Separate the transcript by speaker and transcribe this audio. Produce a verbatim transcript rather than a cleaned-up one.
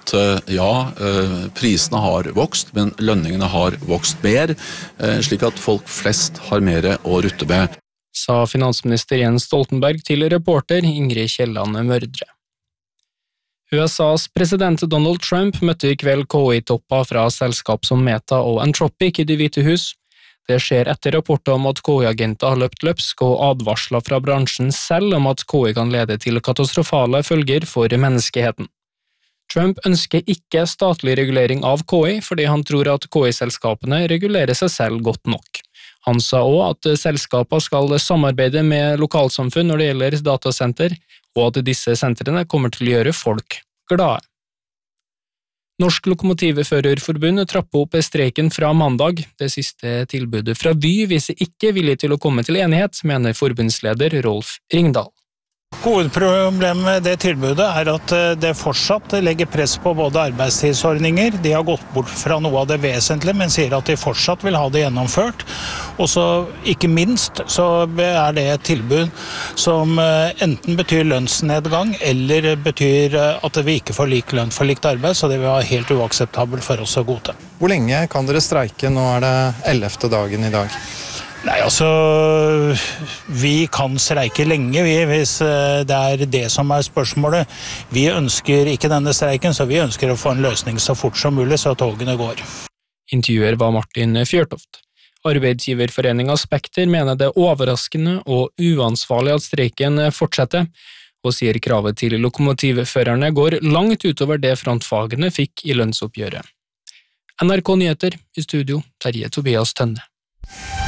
Speaker 1: at ja, prisene har vokst, men lønningene har vokst mer, slik at folk flest har mer å rutte med.
Speaker 2: Sa finansminister Jens Stoltenberg til reporter Ingrid Kielland Mørdre. U S A's president Donald Trump møtte i kveld K I-topper fra selskap som Meta og Anthropic i Det hvite hus. Det skjer etter rapporter om at K I-agenter har løpt løpsk og advarsler fra bransjen selv om at K I kan lede til katastrofale følger for menneskeheten. Trump ønsker ikke statlig regulering av K I fordi han tror at K I-selskapene regulerer seg selv godt nok. Han sa også at selskaper skal samarbeide med lokalsamfunn når det gjelder datasenter, og at disse sentrene kommer til å gjøre folk glade. Norsk Lokomotivførerforbund trapper opp streiken fra mandag. Det siste tilbudet fra Vy viser ikke villig til å komme til enighet, mener forbundsleder Rolf Ringdal.
Speaker 3: Hovedproblemet med det tilbudet er at det fortsatt legger press på både arbeidstidsordninger. De har gått bort fra noe av det vesentlige, men sier at de fortsatt vil ha det gjennomført. Og så ikke minst så er det et tilbud som enten betyr lønnsnedgang, eller betyr at vi ikke får lik lønn for likt arbeid, så det vil være helt uakseptabelt for oss å godta.
Speaker 4: Hvor lenge kan dere streike? Nå er det ellevte dagen i dag.
Speaker 3: Nei, altså, vi kan streike lenge, vi, hvis det er det som er spørsmålet. Vi ønsker ikke denne streiken, så vi ønsker å få en løsning så fort som mulig, så togene går.
Speaker 2: Intervjuer var Martin Fjørtoft. Arbeidsgiverforeningen Spekter mener det er overraskende og uansvarlig at streiken fortsetter, og sier kravet til lokomotivførerne går langt utover det frontfagene fikk i lønnsoppgjøret. N R K Nyheter i studio, Terje Tobias Tønne.